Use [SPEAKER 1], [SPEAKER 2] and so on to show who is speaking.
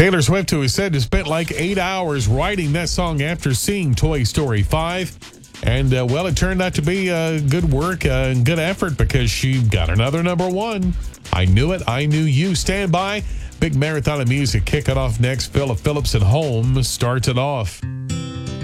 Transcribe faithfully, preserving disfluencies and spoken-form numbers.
[SPEAKER 1] Taylor Swift, who is said to spent like eight hours writing that song after seeing Toy Story five. And, uh, well, it turned out to be uh, good work uh, and good effort because she got another number one. I Knew It, I Knew You. Stand by. Big marathon of music kicking off next. Philip Phillips at home starts it off.